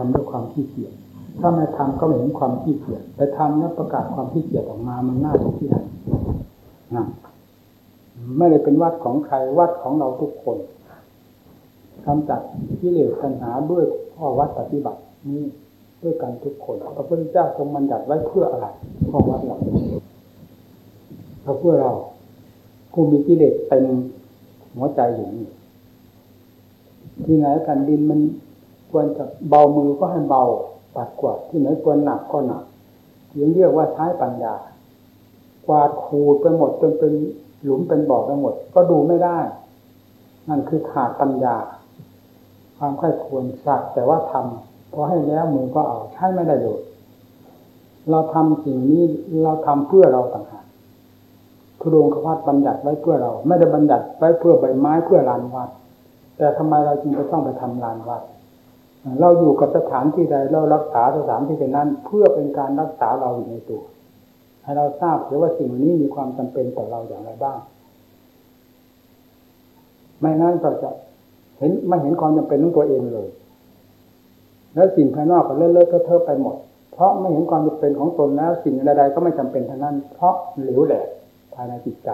ำด้วยความขี้เกียจถ้าไม่ทำก็ไม่เห็นความขี้เกียจแต่ทำแล้วประกาศความขี้เกียจออกมามันน่าทุกข์ที่ไหนนะไม่ได้เป็นวัดของใครวัดของเราทุกคนกำจัดกิเลสตัณหาด้วยข้อวัดปฏิบัตินี้ด้วยกันทุกคนพระพุทธเจ้าทรงบัญญัติไว้เพื่ออะไรข้อวัดเหล่านี้เพื่อเราผู้มีกิเลสเต็มหัวใจอยู่นี่ที่ไหนกันดินมันควรจะเบามือก็ให้เบาปัดกวาดที่ไหนควรหนักก็หนักเรียกว่าใช้ปัญญากวาดขูดไปหมดจนเป็นหลุมเป็นบ่อไปหมดก็ดูไม่ได้นั่นคือขาดปัญญาความใคร่ควรสักแต่ว่าทำพอให้แล้วมือก็เอาใช้ไม่ได้เลยเราทำสิ่งนี้เราทำเพื่อเราต่างหากทุดงควัตบัญญัติไว้เพื่อเราไม่ได้บัญญัติไว้เพื่อใบไม้เพื่อลานวัดแต่ทำไมเราจึงจะต้องไปทำลานวัดเราอยู่กับสถานที่ใดเรารักษาสถานที่นั้นเพื่อเป็นการรักษาเราอยู่ในตัวให้เราทราบเสียว่าสิ่งนี้มีความจำเป็นต่อเราอย่างไรบ้างไม่นั้นก็จะไม่เห็นความจำเป็นของตัวเองเลยแล้วสิ่งภายนอกก็เลอะเทอะไปหมดเพราะไม่เห็นความจำเป็นของตนแล้วสิ่งใดๆก็ไม่จำเป็นทั้งนั้นเพราะเหลวแหลกภายในจิตใจ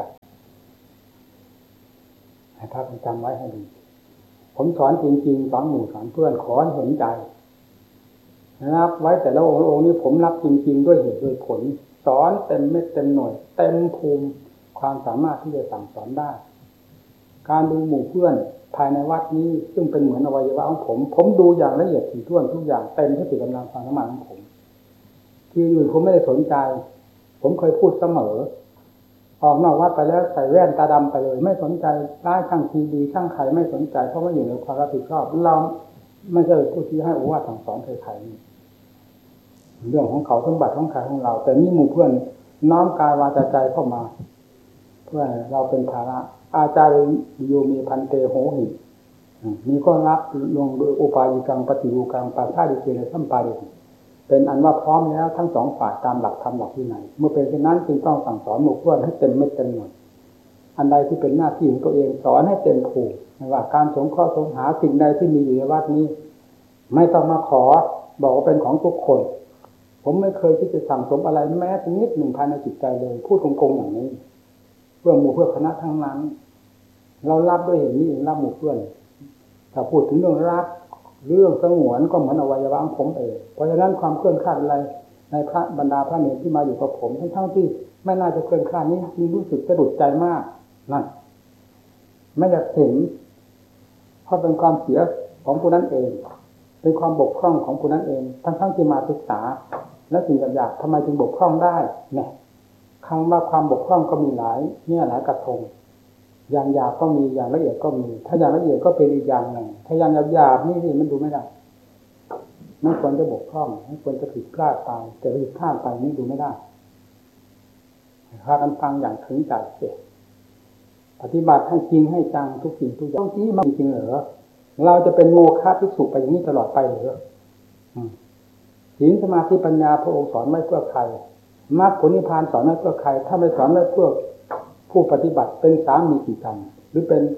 ให้พากันจำไว้ให้ดีผมสอนจริงๆสอนหมู่สอนเพื่อนขอเห็นใจรับไว้แต่ละองค์นี้ผมรับจริงๆด้วยเหตุด้วยผลสอนเต็มเม็ดเต็มหน่วยเต็มภูมิความสามารถที่จะสั่งสอนได้การดูหมู่เพื่อนภายในวัดนี้ซึ่งเป็นเหมือนอวัยวะของผมดูอย่างละเอียดถี่ถ้วนทุกอย่างเต็มที่สุดกำลังความสามารถของผมที่อื่นผมไม่ได้สนใจผมเคยพูดเสมอออกนอกวัดไปแล้วใส่แว่นตาดำไปเลยไม่สนใจร้ายช่างทีดีช่างใครไม่สนใจเพราะว่าอยู่ในความรับผิดชอบเราไม่ใช่ผู้ที่ให้โอวาทสั่งสอนใครๆเรื่องของเขาสมบัติของใครของเราแต่นี่หมู่เพื่อนน้อมกายวาจาใจเข้ามาเพื่อเราเป็นภาระอาจารย์โยมีพันเตโหหินี่ก็รับลงโดยอุปายิกังปฏิรูกังปาทาดิเกณฑ์สัมปาริเป็นอันว่าพร้อมแล้วทั้งสองฝ่ายตามหลักธรรมหลักวินัยเมื่อเป็นเช่นนั้นจึงต้องสั่งสอนหมู่เพื่อนให้เต็มเม็ดเต็มหน่วยอันใดที่เป็นหน้าที่ของตัวเองสอนให้เต็มภูมิไม่ว่าการสงเคราะห์สงหาสิ่งใดที่มีอยู่ในวัดนี้ไม่ต้องมาขอบอกว่าเป็นของทุกคนผมไม่เคยที่จะสั่งสมอะไรแม้แต่นิดหนึ่งภายในจิตใจเลยพูดตรงๆอย่างนี้เพื่อหมู่เพื่อคณะทั้งนั้นเรารับด้วยเหตุนี้เองรับหมู่เพื่อนถ้าพูดถึงเรื่องรักเรื่องสงวนก็เหมือนอวัยวะของผมเองเพราะฉะนั้นความเคลื่อนคลาดอะไรในพระบรรดาพระเนรที่มาอยู่กับผมทั้งที่ไม่น่าจะเคลื่อนคลาดนี้มีรู้สึกสะดุดใจมากนั่นไม่อยากเห็นเพราะเป็นความเสียของผู้นั้นเองเป็นความบกพร่องของผู้นั้นเองทั้งที่มาศึกษาและสิ่งหยาบๆทำไมจึงบกพร่องได้เนี่ยคำว่าความบกพร่องก็มีหลายเนี่ยหลายกระทงอย่างหยาบก็มีอย่างละเอียดก็มีถ้าอย่างละเอียดก็เป็นอีกอย่างหนึ่งถ้าอย่างหยาบๆนี่สิมันดูไม่ได้ไม่ควรจะบกพร่องไม่ควรจะผิดพลาดไปแต่ผิดพลาดไปนี่ดูไม่ได้พากันฟังอย่างถึงใจเสียปฏิบัติให้จริงให้จังทุกสิ่งทุกอย่างต้องชี้มาจริงเหรอเราจะเป็นโมฆะภิกษุไปอย่างนี้ตลอดไปเหรอศีลสมาธิปัญญาพระองค์สอนไม่เพื่อใครมรรคผลนิพพานสอนไม่เพื่อใครถ้าไม่สอนไม่เพื่อผู้ปฏิบัติเป็นสามีจิตตังหรือเป็น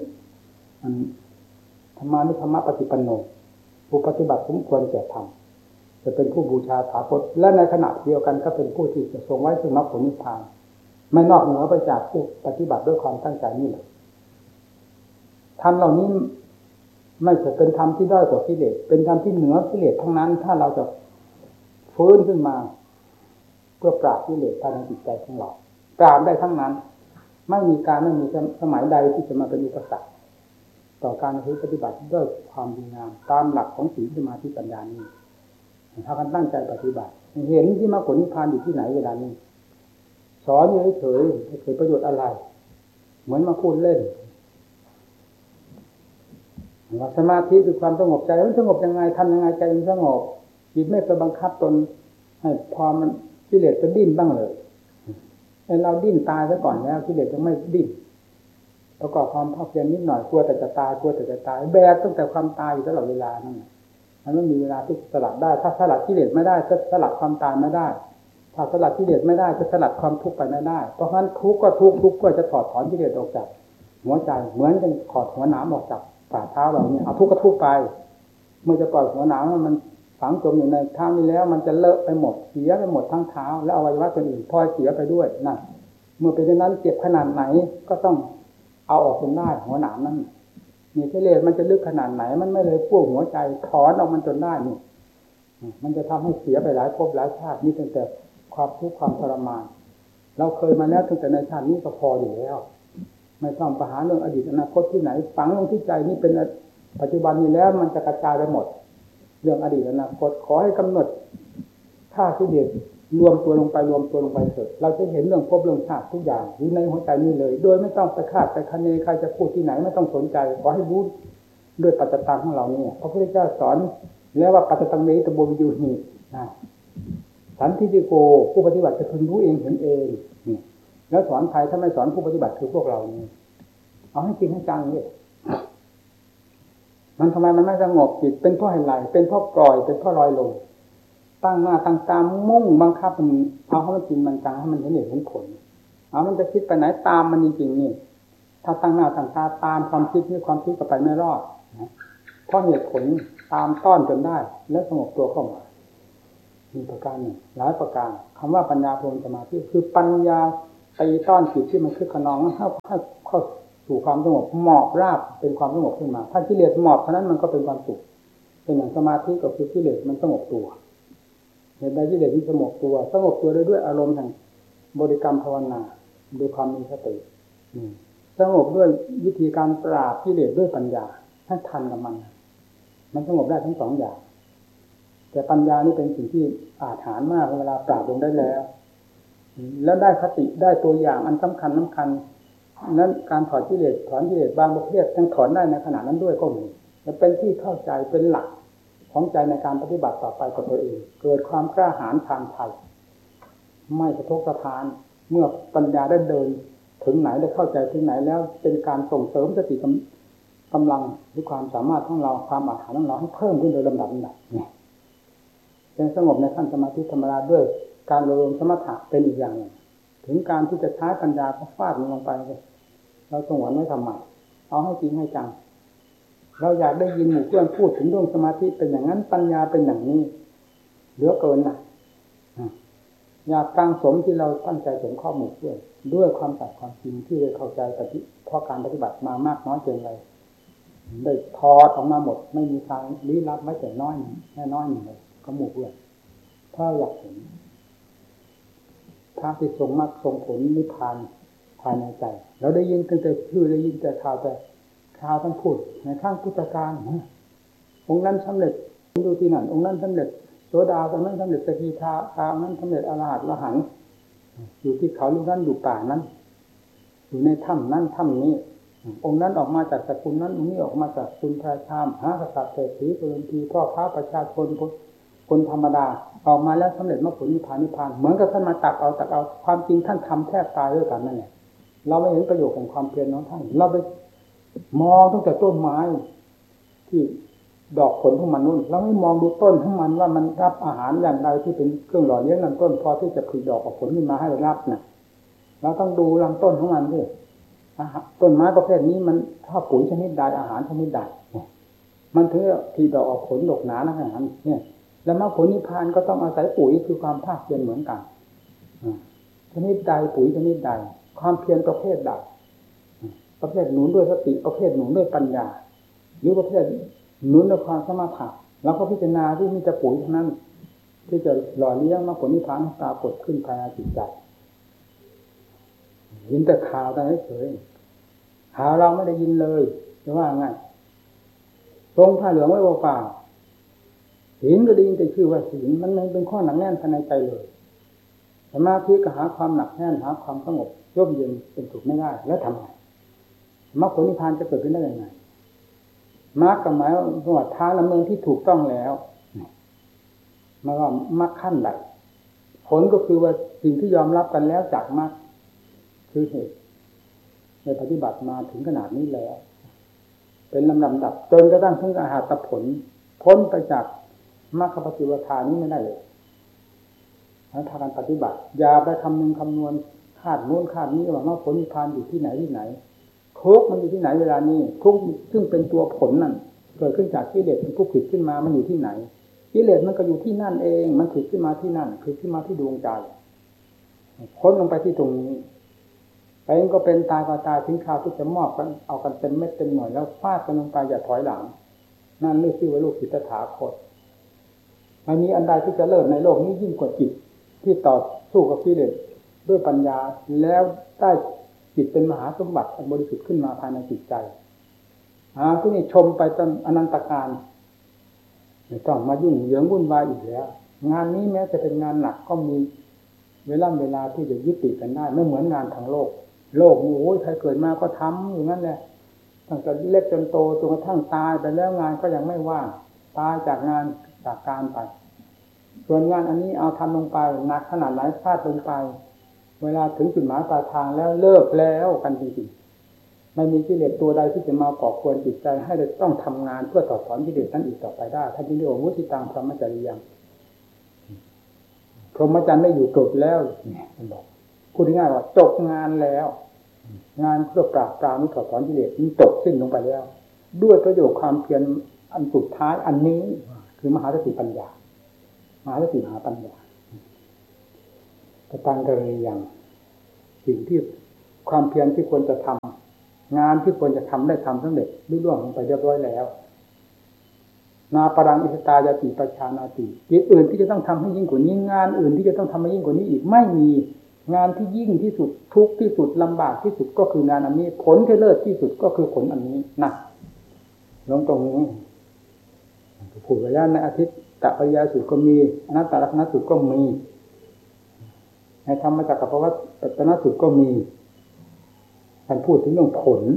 ธรรมานุธรรมปฏิปันโนผู้ปฏิบัติสมควรแก่ธรรมจะเป็นผู้บูชาถาคตและในขณะเดียวกันก็เป็นผู้ที่จะทรงไว้ซึ่งมรรคผลนิพพานไม่นอกเหนือไปจากผู้ปฏิบัติด้วยความตั้งใจนี่แหละธรรมเหล่านี้ไม่ใช่เป็นธรรมที่ด้อยกว่ากิเลสเป็นธรรมที่เหนือกิเลสทั้งนั้นถ้าเราจะฟื้นขึ้นมาเพื่อปราบกิเลสภายในจิตใจของเราปราบได้ทั้งนั้นไม่มีสมัยใดที่จะมาเป็นอุปสรรคต่อการปฏิบัติด้วยความดีงามตามหลักของศีลสมาธิปัญญานี้ถ้ากันตั้งใจปฏิบัติเห็นที่มรรคผลนิพพานอยู่ที่ไหนเวลานี้สอนเฉยๆเกิดประโยชน์อะไรเหมือนมาพูดเล่นว่าสมาธิคือความสงบใจมันสงบยังไงทำยังไงใจมันสงบจิตไม่ไปบังคับตนให้พอมันกิเลสจะดิ้นบ้างเลยเราดิ้นตายซะก่อนแล้วกิเลสจะไม่ดิ้นประกอบความภาคเพียรนิดหน่อยกลัวแต่จะตายแบกตั้งแต่ความตายอยู่ตลอดเวลานั่นแหละมันไม่มีเวลาที่สลัดได้ถ้าสลัดกิเลสไม่ได้ก็สลัดความตายไม่ได้ถ้าสลัดกิเลสไม่ได้จะสลัดความทุกข์ไปไม่ได้เพราะฉะนั้นทุกข์ก็ทุกข์เพื่อจะถอดถอนกิเลสออกจากหัวใจเหมือนจะถอดหัวหนามออกจากฝ่าเท้าเราเนี่ยเอาทุกข์ก็ทุกข์ไปเมื่อจะปล่อยหัวหนามมันฝังจมอยู่ในเท้านี้แล้วมันจะเลอะไปหมดเสียไปหมดทั้งเท้าแล้วอวัยวะส่วนอื่นพลอยเสียไปด้วยนั่นเมื่อเป็นอย่างนั้นเจ็บขนาดไหนก็ต้องเอาออกจนได้หัวหนามนั้นนี่กิเลสมันจะลึกขนาดไหนมันไม่เลยพวกหัวใจถอนออกมันจนได้นี่มันจะทำให้เสียไปหลายภพหลายชาตินี่ตั้งแต่ความทุกข์ความทรมานเราเคยมาแล้วตั้งแต่ในชาตินี้ก็พออยู่แล้วไม่ต้องไปหาเรื่องอดีตอนาคตที่ไหนฝังลงที่ใจนี่เป็นปัจจุบันนี้แล้วมันจะกระจายไปหมดเรื่องอดีตอนาคตขอให้กำหนดท่าที่เดียดรวมตัวลงไปเถอะเราจะเห็นเรื่องภพเรื่องชาติทุกอย่างอยู่ในหัวใจนี่เลยโดยไม่ต้องไปคาดไปคะเนใครจะพูดที่ไหนไม่ต้องสนใจขอให้รู้ด้วยปัจจตังของเราเนี่ยพระพุทธเจ้าสอนแล้วว่าปัจจตังเมตโบวิยูหิสันทิฏฐิโกผู้ปฏิบัติจะพึงรู้เองเห็นเองแล้วสอนใครถ้าไม่สอนผู้ปฏิบัติคือพวกเรานี่เอาให้จริงให้จังนี่มันทำไมมันไม่สงบจิตเป็นเพราะอะไรเป็นเพราะปล่อยเป็นเพราะลอยลงตั้งหน้าตั้งตามุ่งบังคับมันเอาให้มันจริงมันจังให้มันเห็นเหตุเห็นผลเอามันจะคิดไปไหนตามมันจริงๆนี่ถ้าตั้งหน้าตั้งตาตามความคิดนี่ความคิดก็ไปไม่รอดเพราะเหตุผลตามต้อนจนได้แล้วสงบตัวเข้ามามีประการหนึ่งหลายประการคำว่าปัญญาโพลสมาธิคือปัญญาตีต้อนจิตที่มันคึกขนองให้เข้าสู่ความสงบหมอบราบเป็นความสงบขึ้นมาถ้ากิเลสหมอบเท่านั้นมันก็เป็นความสุขเป็นอย่างสมาธิก็คือกิเลสมันสงบตัวเหตุใดกิเลสที่สงบตัวด้วยอารมณ์แห่งบริกรรมภาวนาด้วยความมีสติสงบด้วยวิธีการปราบกิเลสด้วยปัญญาให้ทันกับมันสงบได้ทั้งสองอย่างแต่ปัญญานี่เป็นสิ่งที่อาถรรพ์มากเวลาปราบลงได้แล้วได้คติได้ตัวอย่างอันสำคัญนั้นการถอนกิเลสบางประเภทยังถอนได้ในขณะนั้นด้วยก็มีและเป็นที่เข้าใจเป็นหลักของใจในการปฏิบัติต่อไปกับตัวเองเกิดความกล้าหาญทางไทยไม่สะทกสะท้านเมื่อปัญญาได้เดินถึงไหนได้เข้าใจถึงไหนแล้วเป็นการส่งเสริมสติกำลังหรือความสามารถของเราความอาถรรพ์ของเราให้เพิ่มขึ้นโดยลำดับเนี่ยเป็นสงบในขั้นสมาธิธรรมดาด้วยการรวมสมถะเป็นอีกอย่างหนึ่งถึงการที่จะใช้ปัญญาก็ฟาดลงไปเราสงวนไม่ทำใหม่เอาให้จริงให้จังเราอยากได้ยินหมู่เพื่อนพูดถึงเรื่องสมาธิเป็นอย่างนั้นปัญญาเป็นอย่างนี้เหลือเกินนะอยากฟังสมที่เราตั้งใจสมข้อหมู่เพื่อนด้วยความสัตย์ความจริงที่ได้เข้าใจเพราะการปฏิบัติมามากน้อยเพียงไรได้ถอดออกมาหมดไม่มีทางลี้ลับไม่แต่น้อยแค่น้อยหนึ่งเลยก็หมู่เพื่อนถ้าอยากเห็นพระที่ทรงมรรคทรงผลนิพพานภายในใจเราได้ยินตั้งแต่ชื่อได้ยินแต่ข่าวท่านพูดในข้างพุทธการองค์นั้นสำเร็จดูที่นั่นองค์นั้นสำเร็จโสดาองค์นั้นสำเร็จสกิทาองค์นั้นสำเร็จอรหัตละหังอยู่ที่เขาลูกนั้นอยู่ป่านั้นอยู่ในถ้ำนั้นถ้ำนี้องค์นั้นออกมาจากสกุลนั้นองค์นี้ออกมาจากสกุลพระชามหากษัตริย์เศรษฐีพลเมืองพ่อค้าประชาชนคนธรรมดาออกมาแล้วสำเร็จมรรคผลนิพพานเหมือนกับท่านมาตักเอาความจริงท่านทำแทบตายด้วยกันนั่นแหละเราไม่เห็นประโยชน์ของความเพียรของท่านเราไปมองตั้งแต่ต้นไม้ที่ดอกผลของมันนู่นเราไม่มองดูต้นของมันว่ามันรับอาหารอย่างไรที่เป็นเครื่องหล่อเลี้ยงลำต้นพอที่จะผลิดอกออกผลขึ้นมาให้เรารับนะเราต้องดูลำต้นของมันด้วยต้นไม้ประเภทนี้มันถ้าปุ๋ยชนิดใดอาหารชนิดใดมันถึงผลิดอกออกผลดกหนาขนาดนั้นเนี่ยแล้วมรรคผลนิพพานก็ต้องอาศัยปุ๋ยคือความภาคเพียรเหมือนกันชนิดใดปุ๋ยชนิดใดความเพียรประเภทใดประเภทหนุนด้วยสติประเภทหนุนด้วยปัญญาหรือประเภทหนุนด้วยความสมถะแล้วก็พิจารณาที่มีแต่ปุ๋ยเท่านั้นที่จะหล่อเลี้ยงมรรคผลนิพพานให้ปรากฏขึ้นภายในจิตใจยินแต่ข่าวแต่เฉยๆข่าวเราไม่ได้ยินเลยจะว่าไงทรงผ้าเหลืองไว้เปล่าศีลก็ดีแต่ชื่อว่าศีลมันไม่เป็นข้อหนักแน่นภายในใจเลยสมาธิก็หาความหนักแน่นหาความสงบร่มเย็นเป็นสุขไม่ได้แล้วทำไงมรรคผลนิพพานจะเกิดขึ้นได้ยังไงมรรคกับหมายว่าทางดำเนินที่ถูกต้องแล้วไม่ว่ามรรคขั้นใดผลก็คือว่าสิ่งที่ยอมรับกันแล้วจากมรรคคือเหตุในปฏิบัติมาถึงขนาดนี้แล้วเป็นลำดับจนกระทั่งถึงอรหัตผลพ้นไปจากมรรคปฏิปทานี้ไม่ได้เลยแล้วทางการปฏิบัติอย่าไปคำนึงคำนวณคาดโน้นคาดนี้ว่ามรรคผลนิพพานอยู่ที่ไหนทุกข์มันอยู่ที่ไหนเวลานี้ทุกข์ซึ่งเป็นตัวผลนั่นเกิดขึ้นจากกิเลสเป็นผู้ผิดขึ้นมามันอยู่ที่ไหนกิเลสมันก็อยู่ที่นั่นเองมันผุดขึ้นมาที่นั่นคือขึ้นมาที่ดวงใจพ้นลงไปที่ตรงนี้ไปเองก็เป็นตายก็ตายถึงคราวที่จะมอบกันเอากันเต็มเม็ดเต็มหน่วยแล้วฟาดกันลงไปอย่าถอยหลังนั่นเรียกชื่อว่าลูกศิษย์ตถาคตไม่มีอันใดที่จะเลิศในโลกนี้ยิ่งกว่าจิตที่ต่อสู้กับกิเลสด้วยปัญญาแล้วได้จิตเป็นมหาสมบัติบริสุทธิ์ขึ้นมาภายในจิตใจที่นี่ชมไปจนอนันตการไม่ต้องมายุ่งเหยิงวุ่นวายอีกแล้วงานนี้แม้จะเป็นงานหนักก็มีเวลาที่จะยุติกันได้ไม่เหมือนงานทางโลกนี่โอ้ยใครเกิดมาก็ทำอย่างนั้นแหละตั้งแต่เล็กจนโตจนกระทั่งตายไปแล้วงานก็ยังไม่ว่างตายจากงานจากการไปส่วนงานอันนี้เอาทำลงไปหนักขนาดไหนพลาดลงไปเวลาถึงจุดหมายปลายทางแล้วเลิกแล้วกันจริงๆไม่มีกิเลสตัวใดที่จะมาก่อกวนจิตใจให้เราต้องทำงานเพื่อถอดถอนกิเลสนั้นอีกต่อไปได้ท่านจึงเรียกว่ามุติตังพรหมจริยังพรหมจรรย์ได้อยู่จบแล้วเนี่ยท่านบอกพูดง่ายๆว่าจบงานแล้วงานเพื่อปราบปรามถอดถอนกิเลสนี้จบสิ้นลงไปแล้วด้วยประโยชน์ความเพียรอันสุดท้ายอันนี้คือมหาสติปัญญามหาสติมหาปัญญาแต่ตังกะเรยังสิ่งที่ความเพียรที่ควรจะทำงานที่ควรจะทำได้ทำสำเร็จรุ่ล่วงลงไปเรียบร้อยแล้วนาปรังอิสตายาติปชานาติกิจอื่นที่จะต้องทำให้ยิ่งกว่านี้งานอื่นที่จะต้องทำให้ยิ่งกว่านี้อีกไม่มีงานที่ยิ่งที่สุดทุกข์ที่สุดลำบากที่สุดก็คืองานอันนี้ผลที่เลิศที่สุดก็คือผลอันนี้นะลงตรงนี้พูดไว้แล้วในอาทิตย์ตปริยสูตรก็มีอนัตตลักษณสูตรก็มีในธรรมจักรพรรดิปัตตนสูตรก็มีท่านพูดถึงเรื่องผล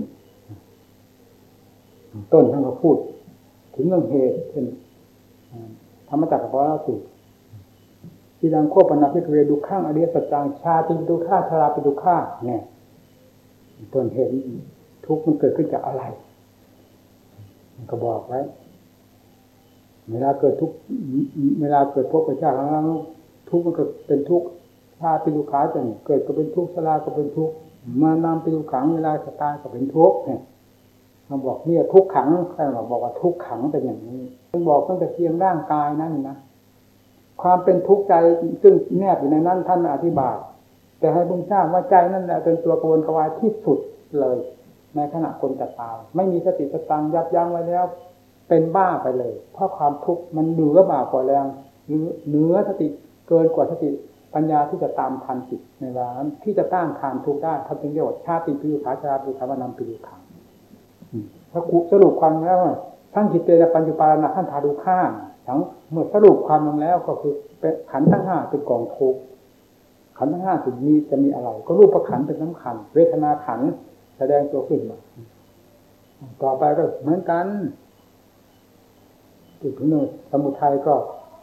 ต้นท่านก็พูดถึงเรื่องเหตุเช่นธรรมจักรพรรดิสูตรที่ดังโคปนาภิกเวดุขังอริยสัจจังชาติดุข่าชราปิดุข่าเนี่ยต้นเหตุทุกข์มันเกิดขึ้นจากอะไรมันก็บอกไว้เวลาเกิดทุกข์เวลาเกิดภพกับชาติแล้วทุกข์มันก็เป็นทุกข์ชาติปิดุข่าจังเกิดก็เป็นทุกข์ชราก็เป็นทุกข์มานำปิดุขังเวลาจะตายก็เป็นทุกข์เนี่ยเขาบอกเนี่ยทุกขังใครบอกว่าทุกขังเป็นอย่างนี้มันบอกตั้งแต่เพียงร่างกายนั่นนะความเป็นทุกข์ใจซึ่งแนบอยู่ในนั้นท่านอธิบายแต่ให้บุญทราบว่าใจนั่นแหละเป็นตัวกระวนกระวายที่สุดเลยในขณะคนจะตายไม่มีสติสตังยับยั้งไว้แล้วเป็นบ้าไปเลยเพราะความทุกข์มันเหนือบากกว่าแรงเหนือสติเกินกว่าสติปัญญาที่จะตามทันจิตในเวลานั้นที่จะต้านทานทุกข์ได้ท่านจึงเรียกว่าชาติปิดุขาชราปิดุขาวานำปิดุขังถ้าสรุปความแล้วทั้งจิตเจตปัญจุปาระขั้นธาดุข้าทั้งเมื่อสรุปความลงแล้วก็คือขันธ์ทั้งห้าเป็นกองทุกข์ขันธ์ทั้งห้าสิ่งนี้จะมีอะไรก็รูปขันธ์เป็นสำคัญเวทนาขันธ์แสดงตัวขึ้นมาต่อไปก็เหมือนกันถึงหนึ่งสมุทัยก็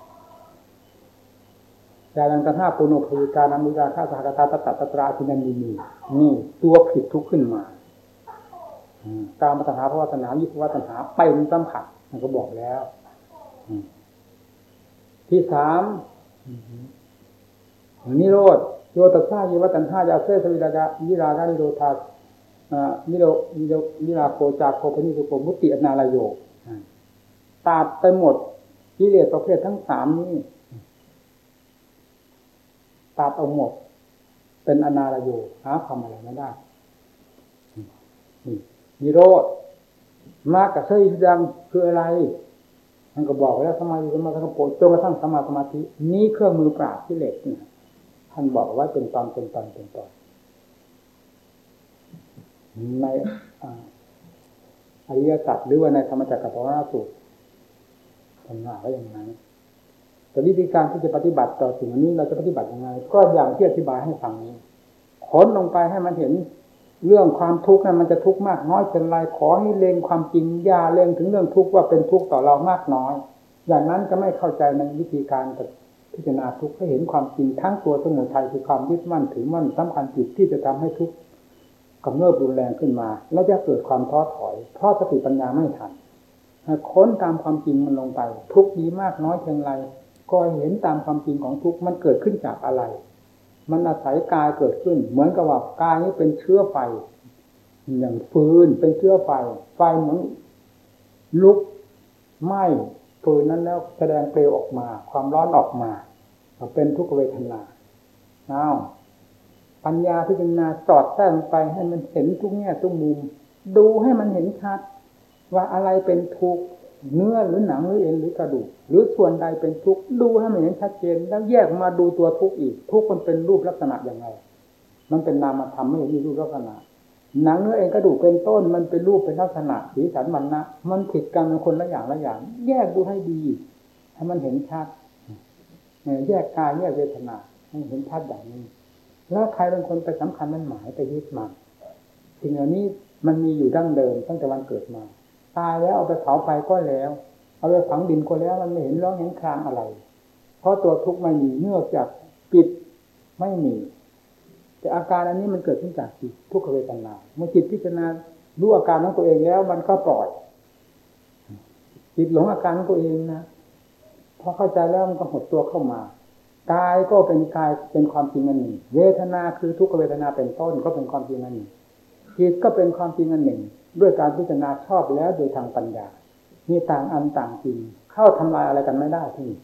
ยาลังกันห้าปุโนภูการนามุราฆาสหกตาตตตราทินันดีนี่ตัวผิดทุกข์ขึ้นมาการมาตัณหาภวตัณหาวิภวตัณหาเป็นสำคัญมันก็บอกแล้วที่สามนิโรธโยตัสสะเยวตัณหายาเสสวิรากะวิรากะนิโรธานิราโคจาโคปนิสุโกมุตติอนาลโยตัดไปหมดกิเลสประเภททั้งสามนี้ตัดเอาหมดเป็นอนาลโยหาความอะไรไม่ได้นิโรธมรรคกับเสยยังคืออะไรท่านก็บอกแล้วสมาธิสมาสังกปรจนกระทั่งสมาสมาธินี้เครื่องมือปราบกิเลสเนี่ยท่านบอกว่าเป็นตอนในอริยสัจหรือว่าในธรรมจักรกับพระสูตรทำงานไว้อย่างนั้นแต่วิธีการที่จะปฏิบัติต่อสิ่งนี้เราจะปฏิบัติยังไงก็อย่างที่อธิบายให้ฟังนี้ค้นลงไปให้มันเห็นเรื่องความทุกข์นั้นมันจะทุกข์มากน้อยเป็นไรขอให้เล็งความจริงอย่าเล็งถึงเรื่องทุกข์ว่าเป็นทุกข์ต่อเรามากน้อยอย่างนั้นจะไม่เข้าใจในวิธีการพิจารณาทุกข์ให้เห็นความจริงทั้งตัวสมุทัยคือความยึดมั่นถือมั่นสำคัญจิตที่จะทำให้ทุกข์กำเริบรุนแรงขึ้นมาแล้วจะเกิดความท้อถอยเพราะสติปัญญาไม่ทันค้นตามความจริงมันลงไปทุกข์ดีมากน้อยเพียงไรก็เห็นตามความจริงของทุกข์มันเกิดขึ้นจากอะไรมันอาศัยกายเกิดขึ้นเหมือนกับว่ากายนี้เป็นเชื้อไฟอย่างฟืนเป็นเชื้อไฟเหมือนลุกไหม้ฟืนนั้นแล้วแสดงเปลวออกมาความร้อนออกมาเป็นทุกขเวทนาปัญญาพิจารณาสอดแทรกไปให้มันเห็นทุกแง่ทุกมุมดูให้มันเห็นชัดว่าอะไรเป็นทุกข์เนื้อหรือหนังหรือเอ็นหรือกระดูกหรือส่วนใดเป็นทุกข์ดูให้มันเห็นชัดเจนแล้วแยกมาดูตัวทุกข์อีกทุกข์มันเป็นรูปลักษณะอย่างไรมันเป็นนามธรรมไม่มีรูปลักษณะหนังเนื้อเอ็นกระดูกเป็นต้นมันเป็นรูปเป็นลักษณะสีสันวรรณะมันผิดกันเป็นคนละอย่างละอย่างแยกดูให้ดีให้มันเห็นชัดแยกกายแยกเวทนาให้เห็นชัดอย่างนี้แล้วใครเป็นคนไปสำคัญมันหมายไปยึดมันสิ่งเหล่านี้มันมีอยู่ดั้งเดิมตั้งแต่วันเกิดมาตายแล้วเอาไปเผาไฟก็แล้วเอาไปฝังดินก็แล้วมันไม่เห็นร้องเห็นครางอะไรเพราะตัวทุกข์ไม่มีเนื่องจากจิตไม่มีแต่อาการอันนี้มันเกิดขึ้นจากจิตทุกขเวทนาเมื่อจิตพิจารณารู้อาการของตัวเองแล้วมันก็ปล่อยจิตหลงอาการของตัวเองนะพอเข้าใจแล้วมันก็หดตัวเข้ามากายก็เป็นกายเป็นความจริงอันหนึ่งเวทนาคือทุกขเวทนาเป็นต้นก็เป็นความจริงอันหนึ่งจิตก็เป็นความจริงอันหนึ่งด้วยการพิจารณาชอบแล้วโดยทางปัญญามีต่างอันต่างจริงเข้าทำลายอะไรกันไม่ได้ที่นี่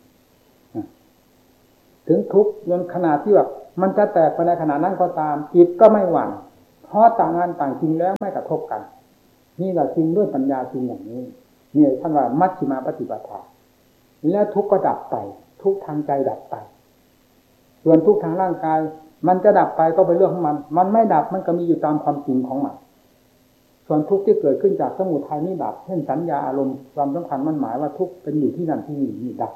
ถึงทุกข์จนขนาดที่แบบมันจะแตกไปในขณะนั้นก็ตามจิตก็ไม่หวั่นเพราะต่างอันต่างจริงแล้วไม่กระทบกันนี่แหละจริงด้วยปัญญาจริงอย่างนี้นี่ท่านว่ามัชฌิมาปฏิปทาแล้วทุกข์ก็ดับไปทุกข์ทางใจดับไปส่วนทุกข์ทางร่างกายมันจะดับไปก็เป็นเรื่องของมันไม่ดับมันก็มีอยู่ตามความจริงของมันส่วนทุกข์ที่เกิดขึ้นจากสมุทัยนี่ดับเช่นสัญญาอารมณ์ความสำคัญมันหมายว่าทุกข์เป็นอยู่ที่นั่นที่นี่ดับ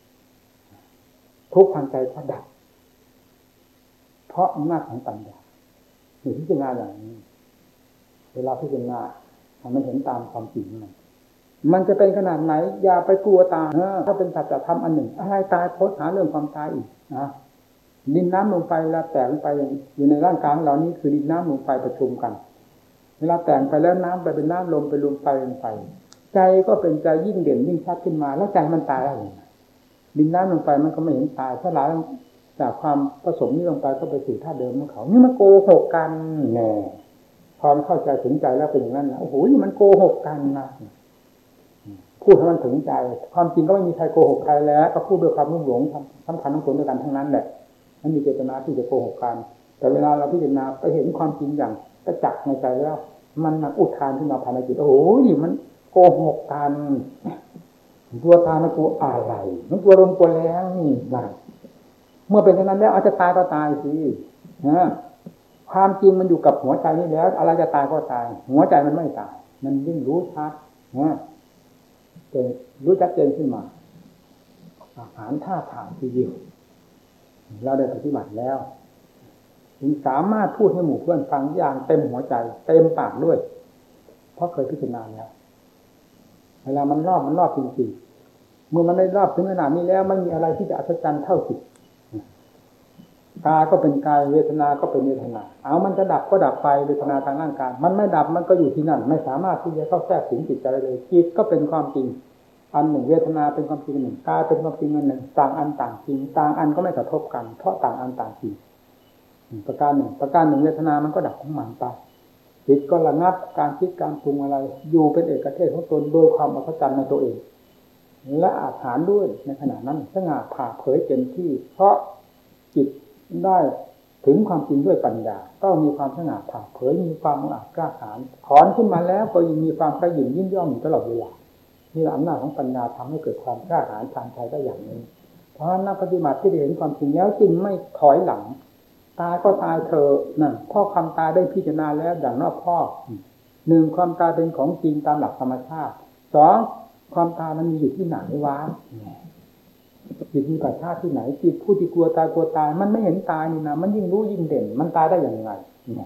ทุกข์ทางใจก็ดับเพราะอำนาจของปัญญาพิจารณาอย่างนี้เวลาพิจารณามันเห็นตามความจริงมันจะเป็นขนาดไหนอย่าไปกลัวตายถ้าเป็นสัจธรรมอันหนึ่งอะไรตายพ้นหาเรื่องความตายอีกนะดินน้ำลมไฟเวลาแตกไปอยู่ในร่างกายของเรานี่คือดินน้ำลมไฟประชุมกันเวลาแต่งไปแล้วน้ำไปเป็นน้ำลมไปลมไฟเป็นไฟใจก็เป็นใจยิ่งเด่นยิ่งชัดขึ้นมาแล้วใจมันตายอะไรดินน้ำลมไฟมันก็ไม่เห็นตายเพราะหลายจากความผสมนี้ลงไปก็ไปสู่ธาตุเดิมของเขานี่มันโกหกกันแน่พอมันเข้าใจถึงใจแล้วเป็นอย่างนั้นนะโอ้โหนี่มันโกหกกันนะพูดให้มันถึงใจความจริงก็ไม่มีใครโกหกใครแล้วก็พูดด้วยความรุ่มหลงสำคัญทั้งคนด้วยกันทั้งนั้นแหละมันมีเจตนาที่จะโกหกกันแต่เวลาเราพิจารณาไปเห็นความจริงอย่างประจักษ์ในใจแล้วมันอุทานขึ้นมาภายในจิตโอ้โหนี่มันโกหกกันตัวตามันตัวอะไรมันตัวลมตัวแรงนี่นะเมื่อเป็นเช่นนั้นแล้วอาจจะตายก็ตายสิความจริงมันอยู่กับหัวใจนี่แล้วอะไรจะตายก็ตายหัวใจมันไม่ตายมันยิ่งรู้ชัดเป็นรู้ชัดเจนขึ้นมาอาหารท่าทางทีเดียวเราได้ปฏิบัติแล้วถึงสามารถพูดให้หมู่เพื่อนฟังอย่างเต็มหัวใจเต็มปากด้วยเพราะเคยพิจารณาแล้วเวลามันรอบจริงๆเมื่อมันได้รอบถึงขนาดนี้แล้วไม่มีอะไรที่จะอัศจรรย์เท่าจิตกายก็เป็นกายเวทนาก็เป็นเวทนาเอามันจะดับก็ดับไปเวทนาทางร่างกายมันไม่ดับมันก็อยู่ที่นั่นไม่สามารถที่จะเข้าแทรกถึงจิตใจเลยจิตก็เป็นความจริงอันหนึ่งเวทนาเป็นความจริงหนึ่งกายเป็นความจริงอันหนึ่งต่างอันต่างจริงต่างอันก็ไม่กระทบกันเพราะต่างอันต่างจริงประการหนึ่งเวทนามันก็ดับของมันไปจิตก็ระงับการคิดการปรุงอะไรอยู่เป็นเอกเทศของตนโดยความอัศจรรย์ในตัวเองและอาถรรพ์ด้วยในขณะนั้นสง่าผ่าเผยเต็มที่เพราะจิตได้ถึงความจริงด้วยปัญญาต้องมีความสง่าผ่าเผยมีความอาจกล้าหาญถอนขึ้นมาแล้วก็ยังมีความกระหยิ่มยิ่งย่องอยู่ตลอดเวลานี่อำนาจของปัญญาทำให้เกิดความกล้าหาญทางใจได้อย่างนี้เพราะฉะนั้นนักปฏิบัติที่ได้เห็นความจริงแล้วจึงไม่ถอยหลังตายก็ตายเถอะนั่นพ่อความตายได้พิจารณาแล้วอย่างนอกพ่อหนึ่งความตายเป็นของจริงตามหลักธรรมชาติสองความตายมันมีอยู่ที่ไหนวะจิตมีปัจจัยที่ไหนจิตผู้ที่กลัวตายมันไม่เห็นตายนี่นะมันยิ่งรู้ยิ่งเด่นมันตายได้อย่างไรเนี่ย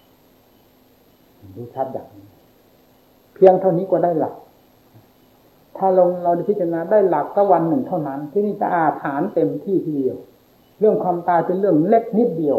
รู้ชัดอย่างนี้เพียงเท่านี้ก็ได้หลักถ้าเราได้พิจารณาได้หลักก็วันหนึ่งเท่านั้นที่นี่จะอาถรรพ์เต็มที่ทีเดียวเรื่องความตายเป็นเรื่องเล็กนิดเดียว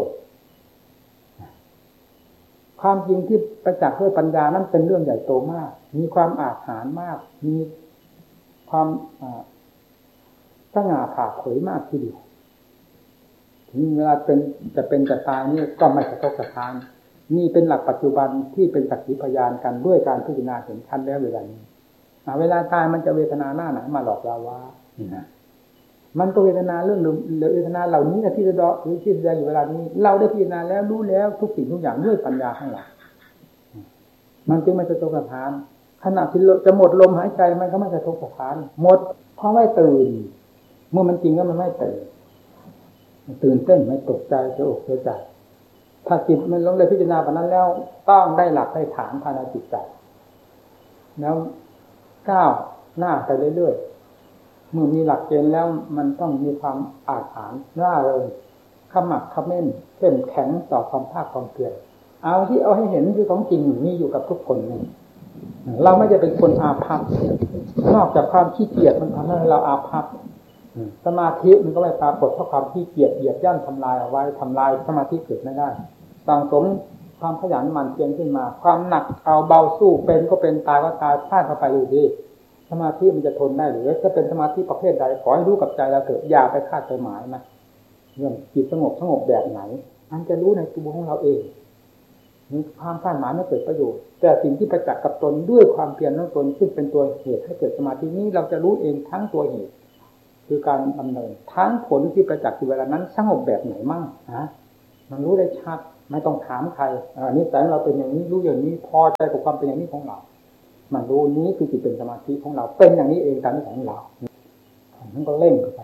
ความจริงที่ประจักษ์ด้วยปัญญานั้นเป็นเรื่องใหญ่โตมากมีความอาถรรพ์มากมีความสง่าผ่าเผยมากทีเดียวถึงเวลาจะตายนี่ก็ไม่สะทกสะท้านนี่เป็นหลักปัจจุบันที่เป็นสักขีพยานกันด้วยการพิจารณาเห็นชัดแล้วเวลานี้เวลาตายมันจะเวทนาหน้าไหนมาหลอกเราวะนี่นะมันก็เวทนาเรื่องเวทนาเหล่านี้ที่จะหรือที่จะอยู่เวลานี้เราได้พิจารณาแล้วรู้แล้วทุกสิ่งทุกอย่างด้วยปัญญาข้างหลังมันจึงไม่สะทกสะท้านขณะที่จะหมดลมหายใจมันก็ไม่สะทกสะท้านหมดเพราะไม่ตื่นเมื่อมันจริงแล้วมันไม่ตื่นเต้นไม่ตกใจเสียอกเสียใจถ้าจิตมันลงเลยพิจารณาแบบนั้นแล้วต้องได้หลักได้ฐานภายในจิตใจแล้วก้าวหน้าไปเรื่อยๆเมื่อมีหลักเกณฑ์แล้วมันต้องมีความอาถรรพ์ร่าเริงขมักเขม้นเข้มแข็งต่อความภาคความเพียรเอาให้เห็นคือของจริงมีอยู่กับทุกคนนี่เราไม่จะเป็นคนอาภัพนอกจากความขี้เกียจมันทำให้เราอาภัพสมาธิมันก็ไม่ปรากฏเพราะความขี้เกียจเหยียบย่ำทำลายเอาไว้ทำลายสมาธิเกิดไม่ได้สั่งสมความขยันหมั่นเพียรขึ้นมาความหนักเอาเบาสู้เป็นก็เป็นตายก็ตายพลาดเข้าไปอยู่ดีสมาธิมันจะทนได้หรือจะเป็นสมาธิประเภทใดขอให้รู้กับใจเราเถอะอย่าไปคาดไปหมายนะเรื่องจิตสงบแบบไหนมันจะรู้ในตัวของเราเองมีความคาดหมายไม่เกิดประโยชน์แต่สิ่งที่ประจักษ์กับตนด้วยความเพียรของตนซึ่งเป็นตัวเหตุให้เกิดสมาธินี้เราจะรู้เองทั้งตัวเหตุคือการดำเนินทั้งผลที่ประจักษ์ในเวลานั้นสงบแบบไหนมั่งมันรู้ได้ชัดไม่ต้องถามใครนิสัยเราเป็นอย่างนี้รู้อย่างนี้พอใจกับความเป็นอย่างนี้ของเรามันรู้นี้คือจิตเป็นสมาธิของเราเป็นอย่างนี้เองตามที่ของเรามันก็เล่นเข้าไป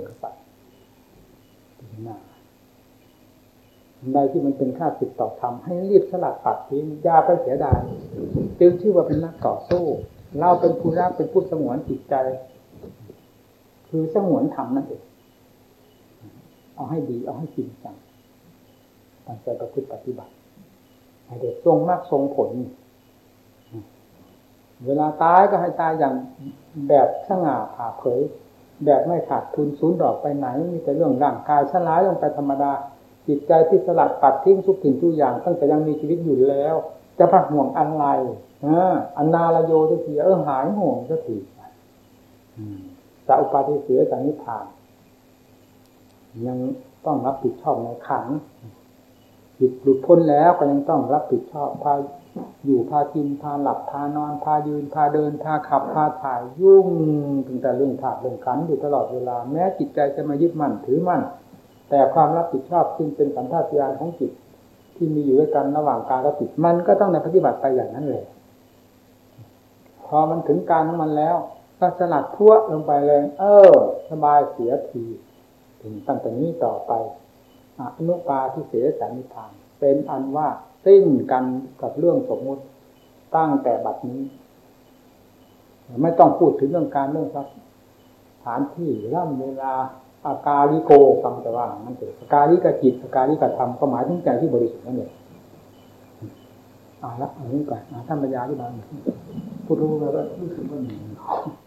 ใดที่มันเป็นค่าศึกต่อธรรมให้รีบสลัดปัดทิ้งอย่าไปเสียดายจึงชื่อว่าเป็นนักต่อสู้เราเป็นผู้รักเป็นผู้สงวนจิตใจคือสงวนธรรมนั่นเองเอาให้ดีเอาให้จริงจังตั้งใจประพฤติปฏิบัติให้ได้ทรงมรรคทรงผลเวลาตายก็ให้ตายอย่างแบบสง่าผ่าเผยแบบไม่ขาดทุนสูญดอกไปไหนมีแต่เรื่องร่างกายสลายลงไปธรรมดาจิตใจที่สลัดปัดทิ้งทุกสิ่งทุกอย่างตั้งแต่ยังมีชีวิตอยู่แล้วจะพักห่วงอะไรอันนาลโยทุกทีหายห่วงทุกทีจะอุปาทิเสียจากนิพพานยังต้องรับผิดชอบในขันธ์จิตหลุดพ้นแล้วก็ยังต้องรับผิดชอบพาอยู่พากินพาหลับพานอนพายืนพาเดินพาขับพาถ่ายยุ่งถึงแต่เรื่องธาตุเรื่องขันธ์อยู่ตลอดเวลาแม้จิตใจจะมายึดมั่นถือมั่นแต่ความรับผิดชอบซึ่งเป็นสัญชาตญาณของจิตที่มีอยู่ด้วยกันระหว่างกายกับจิตมันก็ต้องในปฏิบัติไปอย่างนั้นเลยพอมันถึงการของมันแล้วก็สลัดทั่วลงไปเลยสบายเสียทีถึงตั้งแต่นี้ต่อไปอนุปาทิเสสนิพพานเป็นอันว่าสิ้นกันกับเรื่องสมมุติตั้งแต่บัดนี้ไม่ต้องพูดถึงเรื่องการเรื่องสถานที่ร่ำเวลาอากาลิโกฟังแต่ว่ามันเกิดอากาลิกจิตอากาลิกธรรมก็หมายถึงใจที่บริสุทธิ์นั่นเองละอันนี้ก่อนท่านปัญญาที่บางพูดรู้แล้วรู้สึกว่า